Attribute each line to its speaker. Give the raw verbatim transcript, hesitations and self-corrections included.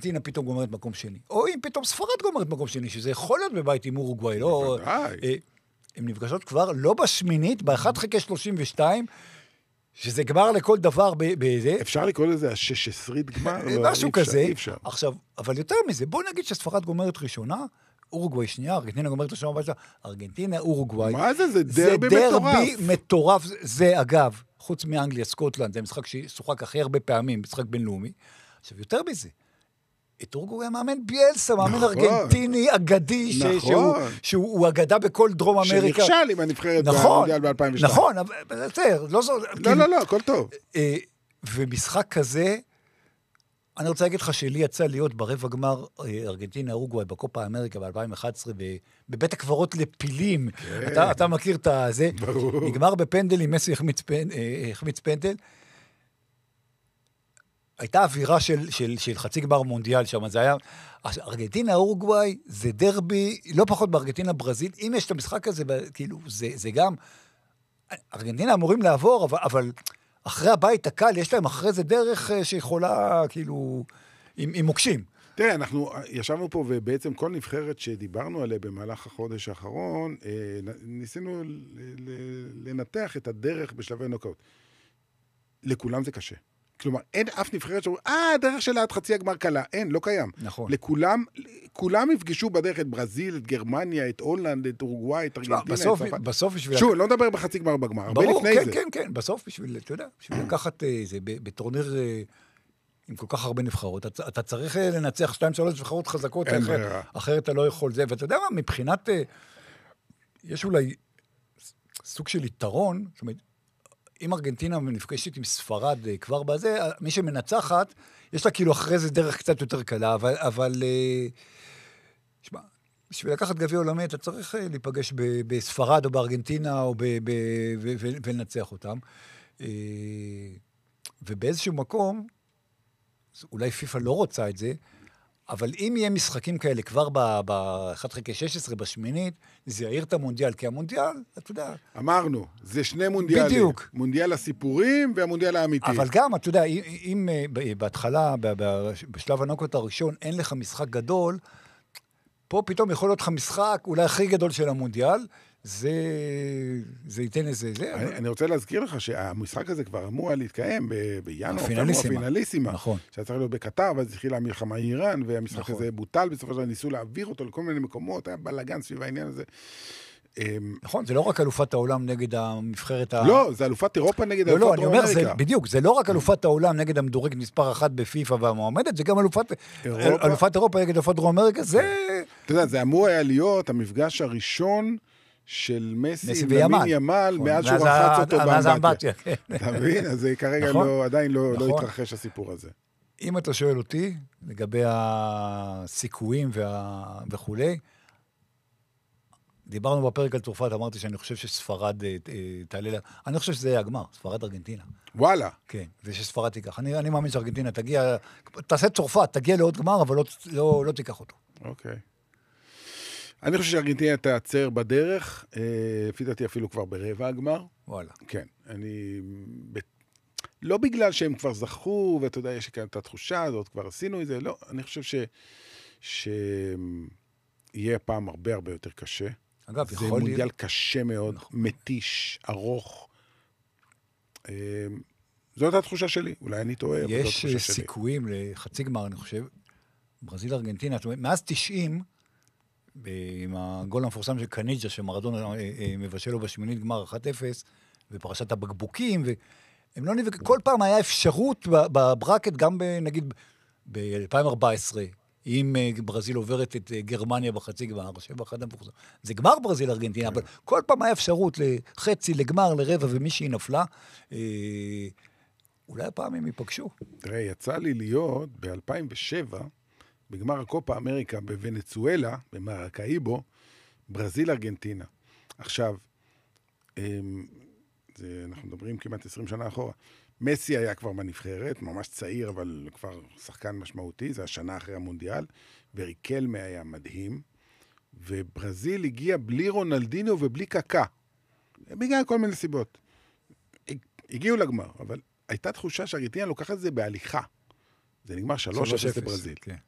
Speaker 1: ארגנטינה פתאום גומרת מקום שני, או אם פתאום ספרד גומרת מקום שני, שזה יכול להיות בבית עם אורוגוואי, לא... הן נפגשות כבר לא בשמינית, ב-אחת חלקי שלושים ושתיים, שזה גמר לכל דבר בזה.
Speaker 2: אפשר לקרוא לזה ה-שש עשרה גמר?
Speaker 1: משהו כזה. עכשיו, אבל יותר מזה, בוא נגיד שספרד גומרת ראשונה, אורוגוואי שנייה, ארגנטינה גומרת ראשונה, ארגנטינה, אורוגוואי.
Speaker 2: מה זה? זה דרבי מטורף.
Speaker 1: זה דרבי מטורף. זה, אגב, חוץ מאנגליה, סקוטלנד, זה משחק ששוחק הכי הרבה פעמים, משחק בינלאומי. עכשיו, יותר מזה, את אורוגוואי מאמן ביאלסה, מאמן ארגנטיני אגדי, שהוא אגדה בכל דרום אמריקה.
Speaker 2: שנכשל עם הנבחרת במונדיאל ב-אלפיים ושתיים.
Speaker 1: נכון, אבל בסדר, לא זו...
Speaker 2: לא, לא, לא, הכל טוב.
Speaker 1: ומשחק כזה, אני רוצה להגיד לך שלי יצא להיות ברבע גמר ארגנטינה אורוגוואי בקופה אמריקה ב-אלפיים ואחת עשרה, בבית הקברות לפילים. אתה מכיר את זה? נגמר בפנדל, מסי החמיץ פנדל. הייתה אווירה של, של, של חצי גמר מונדיאל שם, זה היה, ארגנטינה, אורוגוואי, זה דרבי, לא פחות בארגנטינה, ברזיל, אם יש את המשחק הזה, כאילו, זה, זה גם, ארגנטינה אמורים לעבור, אבל, אבל אחרי הבית הקל, יש להם אחרי זה דרך שיכולה, כאילו, עם, עם מוקשים.
Speaker 2: תראה, אנחנו ישבנו פה, ובעצם כל נבחרת שדיברנו עליה במהלך החודש האחרון, ניסינו לנתח את הדרך בשלבי נוקאוט. לכולם זה קשה. כלומר, אין אף נבחרת שאומרים, אה, הדרך שלה עד חצי הגמר קלה. אין, לא קיים.
Speaker 1: נכון.
Speaker 2: לכולם, כולם יפגשו בדרך את ברזיל, את גרמניה, את הולנד, את אורוגוואי, את ארגנטינה,
Speaker 1: בסוף,
Speaker 2: את צרפת.
Speaker 1: בסוף בשביל...
Speaker 2: שוב, לא נדבר בחצי גמר בגמר.
Speaker 1: ברור, כן, זה. כן, כן. בסוף בשביל, אתה יודע, בשביל לקחת זה, בטורניר עם כל כך הרבה נבחרות, אתה, אתה צריך לנצח שתיים, שלוש נבחרות חזקות, אחרת, אחרת אתה לא יכול זה. ואתה יודע מה, מבחינת, יש אולי סוג של יתרון, זאת אומרת, אם ארגנטינה נפגשת עם ספרד כבר בזה, מי שמנצחת, יש לה כאילו אחרי זה דרך קצת יותר קלה, אבל, אבל שמה, בשביל לקחת גביע עולמי, אתה צריך להיפגש ב, בספרד או בארגנטינה, או ב, ב, ו, ו, ולנצח אותם. ובאיזשהו מקום, אולי פיפה לא רוצה את זה, אבל אם יהיה משחקים כאלה כבר ב-אחת חלקי שש עשרה בשמינית, זה יעיר את המונדיאל, כי המונדיאל, אתה יודע...
Speaker 2: אמרנו, זה שני מונדיאלים.
Speaker 1: בדיוק.
Speaker 2: מונדיאל הסיפורים והמונדיאל האמיתי.
Speaker 1: אבל גם, אתה יודע, אם בהתחלה, בשלב הנוקאוט הראשון, אין לך משחק גדול, פה פתאום יכול להיות לך משחק, אולי הכי גדול של המונדיאל, זה, זה ייתן איזה, זה.
Speaker 2: אני, אני רוצה להזכיר לך שהמשחק הזה כבר אמור היה להתקיים בינואר,
Speaker 1: הפינליסימה.
Speaker 2: הפינליסימה.
Speaker 1: נכון.
Speaker 2: שהיה צריך להיות בקטר, ואז התחילה המלחמה איראן, והמשחק
Speaker 1: נכון.
Speaker 2: הזה בוטל, בסופו של דבר ניסו להעביר אותו לכל מיני מקומות, היה בלגן סביב העניין הזה.
Speaker 1: נכון, זה לא רק אלופת העולם נגד המבחרת ה...
Speaker 2: לא, זה אלופת אירופה נגד אלופת
Speaker 1: דרום אמריקה. לא, אני אומר,
Speaker 2: אמריקה.
Speaker 1: בדיוק, זה לא רק אלופת העולם נגד המדורג מספר אחת בפיפה והמועמדת, זה גם אלופת אלופת אירופה נגד אלופת דרום אמריקה, זה...
Speaker 2: אתה יודע, זה אמור היה להיות המפגש הראשון של מסי וימל, ימל, מאז שהוא רחץ אותו באמבטיה. אתה מבין? אז כרגע עדיין לא התרחש הסיפור הזה.
Speaker 1: אם אתה שואל אותי, לגבי הסיכויים וכולי, דיברנו בפרק על צרפת, אמרתי שאני חושב שספרד תעלה לה, אני חושב שזה יהיה הגמר, ספרד ארגנטינה.
Speaker 2: וואלה.
Speaker 1: כן, ושספרד תיקח. אני, אני מאמין שארגנטינה תגיע, תעשה צרפת, תגיע לעוד גמר, אבל לא, לא, לא תיקח אותו.
Speaker 2: אוקיי. אני חושב שארגנטינה תעצר בדרך, לפי דעתי אפילו כבר ברבע הגמר.
Speaker 1: וואלה. כן.
Speaker 2: אני, לא בגלל שהם כבר זכו, ואתה יודע, יש כאן את התחושה הזאת, כבר עשינו את זה, לא, אני חושב ש, שיהיה פעם הרבה הרבה יותר קשה.
Speaker 1: אגב,
Speaker 2: זה מונדיאל קשה מאוד, מתיש, ארוך. זאת התחושה שלי, אולי אני טועה, אבל זאת התחושה שלי.
Speaker 1: יש סיכויים לחצי גמר, אני חושב, ברזיל ארגנטינה, זאת אומרת, מאז תשעים, עם הגול המפורסם של קניג'ה, שמרדונה מבשל לו בשמינית גמר אחת אפס, ופרשת הבקבוקים, והם לא נבק... כל פעם היה אפשרות בברקט, גם נגיד ב-אלפיים וארבע עשרה, אם ברזיל עוברת את גרמניה בחצי גמר, שבע אחד המפורסם. זה גמר ברזיל ארגנטינה, אבל כל פעם היה אפשרות לחצי, לגמר, לרבע, ומישהי נפלה. אולי הפעם הם ייפגשו.
Speaker 2: תראה, יצא לי להיות ב-אלפיים ושבע, בגמר הקופה אמריקה בוונצואלה, במרקאיבו, ברזיל ארגנטינה. עכשיו, זה, אנחנו מדברים כמעט עשרים שנה אחורה. מסי היה כבר בנבחרת, ממש צעיר, אבל כבר שחקן משמעותי, זה השנה אחרי המונדיאל, וריקלמה היה מדהים, וברזיל הגיע בלי רונלדינו ובלי קקה. בגלל כל מיני סיבות. הגיעו לגמר, אבל הייתה תחושה שארגנטינה לוקחת את זה בהליכה. זה נגמר שלוש אפס לברזיל. כן.